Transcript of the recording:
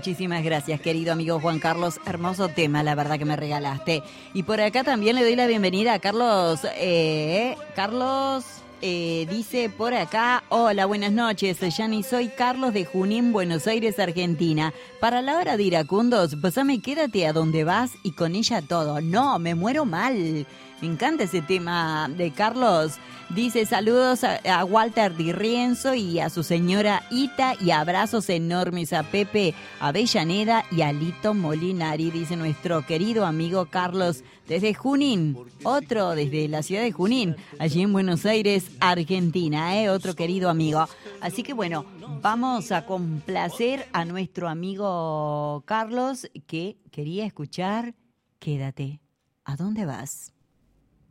Muchísimas gracias, querido amigo Juan Carlos. Hermoso tema, la verdad que me regalaste. Y por acá también le doy la bienvenida a Carlos. Carlos dice por acá, hola, buenas noches, Yani, soy Carlos de Junín, Buenos Aires, Argentina. Para la hora de iracundos, pasame, quédate a donde vas y con ella todo. No, me muero mal. Me encanta ese tema de Carlos. Dice saludos a Walter Di Rienzo y a su señora Ita y abrazos enormes a Pepe Avellaneda y a Lito Molinari, dice nuestro querido amigo Carlos desde Junín, otro desde la ciudad de Junín, allí en Buenos Aires, Argentina, otro querido amigo. Así que bueno, vamos a complacer a nuestro amigo Carlos que quería escuchar Quédate. ¿A dónde vas?